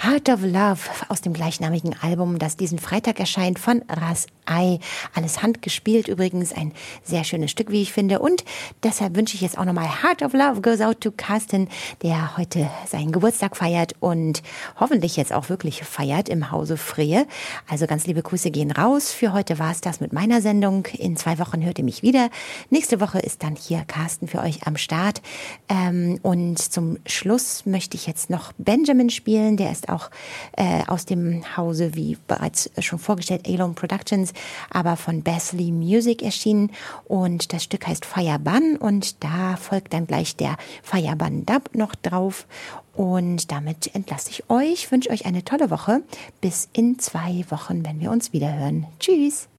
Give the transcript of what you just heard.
Heart of Love aus dem gleichnamigen Album, das diesen Freitag erscheint, von Ras Ai. Alles handgespielt übrigens, ein sehr schönes Stück, wie ich finde. Und deshalb wünsche ich jetzt auch nochmal Heart of Love goes out to Carsten, der heute seinen Geburtstag feiert und hoffentlich jetzt auch wirklich feiert im Hause Frehe. Also ganz liebe Grüße gehen raus. Für heute war es das mit meiner Sendung. In 2 Wochen hört ihr mich wieder. Nächste Woche ist dann hier Carsten für euch am Start. Und zum Schluss möchte ich jetzt noch Benjamin spielen. Der ist auch aus dem Hause, wie bereits schon vorgestellt, Alone Productions, aber von Bassley Music erschienen. Und das Stück heißt Fireban und da folgt dann gleich der Fireban Dub noch drauf. Und damit entlasse ich euch, wünsche euch eine tolle Woche. Bis in 2 Wochen, wenn wir uns wieder hören. Tschüss!